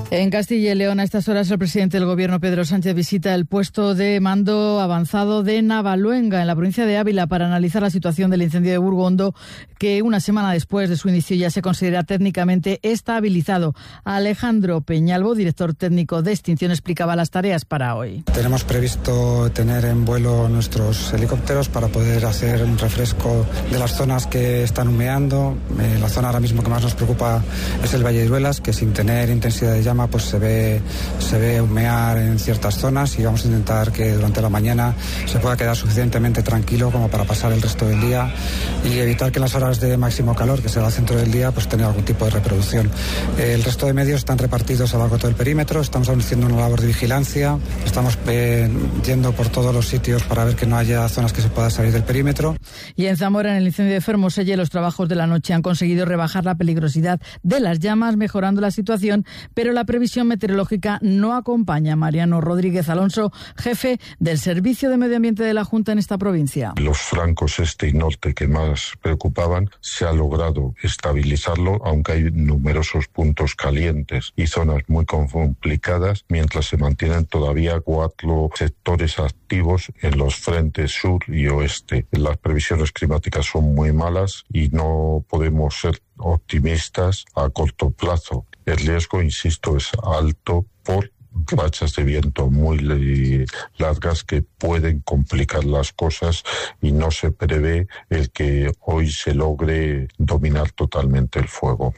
En Castilla y León, a estas horas, el presidente del Gobierno, Pedro Sánchez, visita el puesto de mando avanzado de Navaluenga, en la provincia de Ávila, para analizar la situación del incendio de Burgondo, que una semana después de su inicio ya se considera técnicamente estabilizado. Alejandro Peñalvo, director técnico de extinción, explicaba las tareas para hoy. Tenemos previsto tener en vuelo nuestros helicópteros para poder hacer un refresco de las zonas que están humeando. La zona ahora mismo que más nos preocupa es el Valle de Iruelas, que sin tener intensidad de llama pues se ve humear en ciertas zonas, y vamos a intentar que durante la mañana se pueda quedar suficientemente tranquilo como para pasar el resto del día y evitar que en las horas de máximo calor, que será el centro del día, pues tener algún tipo de reproducción. El resto de medios están repartidos a lo largo de todo el perímetro. Estamos haciendo una labor de vigilancia, estamos yendo por todos los sitios para ver que no haya zonas que se pueda salir del perímetro. Y en Zamora, en el incendio de Fermoselle, los trabajos de la noche han conseguido rebajar la peligrosidad de las llamas, mejorando la situación, pero la previsión meteorológica no acompaña. Mariano Rodríguez Alonso, jefe del Servicio de Medio Ambiente de la Junta en esta provincia. Los flancos este y norte que más preocupaban, se ha logrado estabilizarlo, aunque hay numerosos puntos calientes y zonas muy complicadas, mientras se mantienen todavía 4 sectores activos en los frentes sur y oeste. Las previsiones climáticas son muy malas y no podemos ser optimistas a corto plazo. El riesgo, insisto, es alto por rachas de viento muy largas que pueden complicar las cosas, y no se prevé el que hoy se logre dominar totalmente el fuego.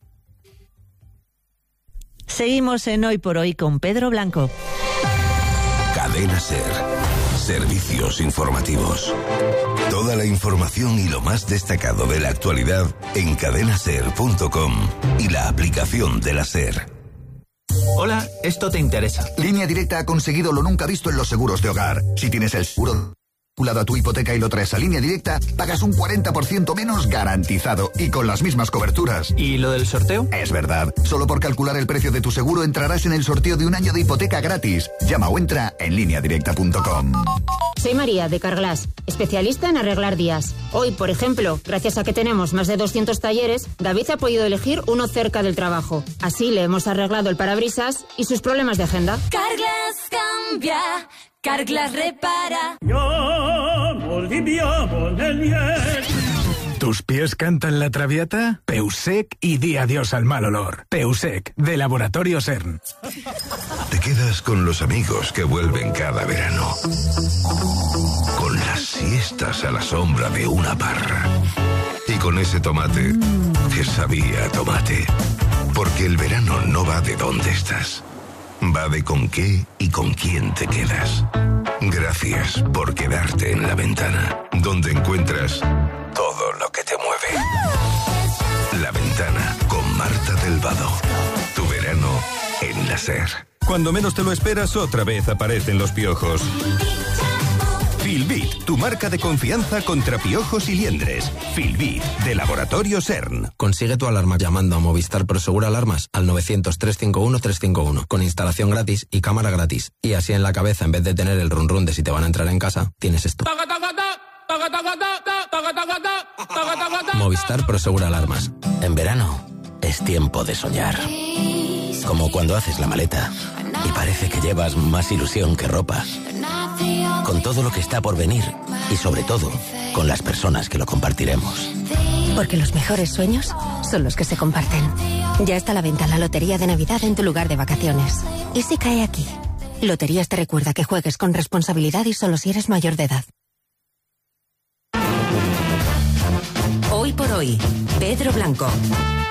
Seguimos en Hoy por Hoy con Pedro Blanco. Cadena SER. Servicios informativos. Toda la información y lo más destacado de la actualidad en cadenaser.com y la aplicación de la SER. Hola, esto te interesa. Línea Directa ha conseguido lo nunca visto en los seguros de hogar. Si tienes el seguro vinculado a tu hipoteca y lo traes a Línea Directa, pagas un 40% menos garantizado y con las mismas coberturas. ¿Y lo del sorteo? Es verdad. Solo por calcular el precio de tu seguro entrarás en el sorteo de un año de hipoteca gratis. Llama o entra en lineadirecta.com. Soy María, de Carglass, especialista en arreglar días. Hoy, por ejemplo, gracias a que tenemos más de 200 talleres, David ha podido elegir uno cerca del trabajo. Así le hemos arreglado el parabrisas y sus problemas de agenda. Carglass cambia, Carglass repara. ¿Tus pies cantan la traviata? Peusec y di adiós al mal olor. Peusec, de Laboratorio CERN. Te quedas con los amigos que vuelven cada verano. Con las siestas a la sombra de una parra. Y con ese tomate que sabía a tomate. Porque el verano no va de dónde estás. Va de con qué y con quién te quedas. Gracias por quedarte en La Ventana, donde encuentras todo lo que te mueve. La Ventana, con Marta del Vado. Tu verano en la SER. Cuando menos te lo esperas, otra vez aparecen los piojos. Filbit, tu marca de confianza contra piojos y liendres. Filbit, de Laboratorio CERN. Consigue tu alarma llamando a Movistar Prosegur Alarmas al 900-351-351, con instalación gratis y cámara gratis. Y así en la cabeza, en vez de tener el run run de si te van a entrar en casa, tienes esto. Movistar Prosegur Alarmas. En verano es tiempo de soñar. Como cuando haces la maleta y parece que llevas más ilusión que ropa. Con todo lo que está por venir y sobre todo con las personas que lo compartiremos. Porque los mejores sueños son los que se comparten. Ya está a la venta la Lotería de Navidad en tu lugar de vacaciones. ¿Y si cae aquí? Loterías te recuerda que juegues con responsabilidad y solo si eres mayor de edad. Hoy por Hoy, Pedro Blanco.